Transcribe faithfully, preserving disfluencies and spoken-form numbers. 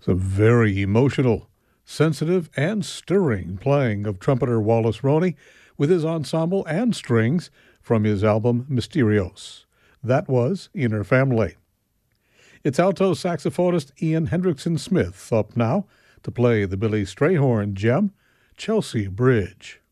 Some very emotional, sensitive, and stirring playing of trumpeter Wallace Roney with his ensemble and strings from his album Mysterios. That was Inner Family. It's alto saxophonist Ian Hendrickson Smith up now to play the Billy Strayhorn gem, Chelsea Bridge.